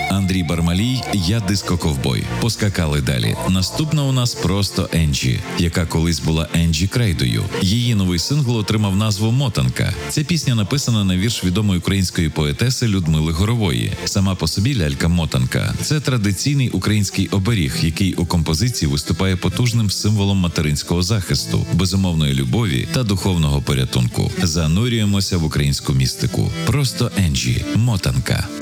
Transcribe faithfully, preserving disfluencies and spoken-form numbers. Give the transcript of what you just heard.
Андрій Бармалій «Я диско-ковбой». Поскакали далі. Наступна у нас просто Енджі, яка колись була Енджі Крейдою. Її новий сингл отримав назву «Мотанка». Ця пісня написана на вірш відомої української поетеси Людмили Горової. Сама по собі лялька-мотанка – це традиційний український оберіг, який у композиції виступає потужним символом материнського захисту, безумовної любові та духовного порятунку. Занурюємося в українську містику. Просто Енджі – «Мотанка».